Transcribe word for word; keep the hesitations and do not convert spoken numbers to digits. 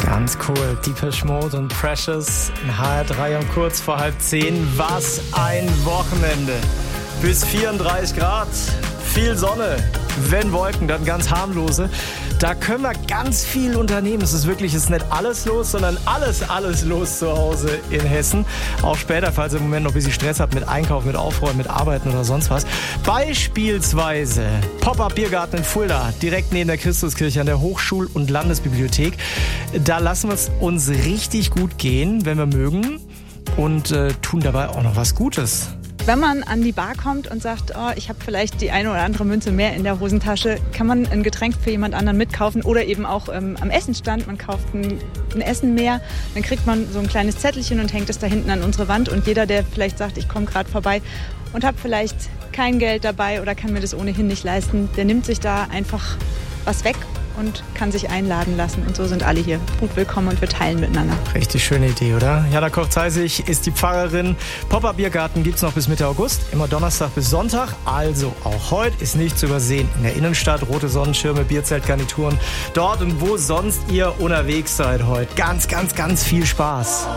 Ganz cool. Depeche Mode und Precious in H R drei um kurz vor halb zehn. Was ein Wochenende. Bis vierunddreißig Grad, viel Sonne, wenn Wolken, dann ganz harmlose. Da können wir ganz viel unternehmen. Es ist wirklich, es ist nicht alles los, sondern alles, alles los zu Hause in Hessen. Auch später, falls ihr im Moment noch ein bisschen Stress habt mit Einkaufen, mit Aufräumen, mit Arbeiten oder sonst was. Beispielsweise Pop-Up Biergarten in Fulda, direkt neben der Christuskirche an der Hochschul- und Landesbibliothek. Da lassen wir es uns richtig gut gehen, wenn wir mögen, und äh, tun dabei auch noch was Gutes. Wenn man an die Bar kommt und sagt, oh, ich habe vielleicht die eine oder andere Münze mehr in der Hosentasche, kann man ein Getränk für jemand anderen mitkaufen oder eben auch ähm, am Essenstand. Man kauft ein, ein Essen mehr, dann kriegt man so ein kleines Zettelchen und hängt es da hinten an unsere Wand. Und jeder, der vielleicht sagt, ich komme gerade vorbei und habe vielleicht kein Geld dabei oder kann mir das ohnehin nicht leisten, der nimmt sich da einfach was weg und kann sich einladen lassen. Und so sind alle hier gut willkommen und wir teilen miteinander. Richtig schöne Idee, oder? Jana Koch-Zeisig ist die Pfarrerin. Pop-Up Biergarten gibt's noch bis Mitte August, immer Donnerstag bis Sonntag. Also auch heute ist nicht zu übersehen. In der Innenstadt, rote Sonnenschirme, Bierzeltgarnituren. Dort und wo sonst ihr unterwegs seid heute. Ganz, ganz, ganz viel Spaß.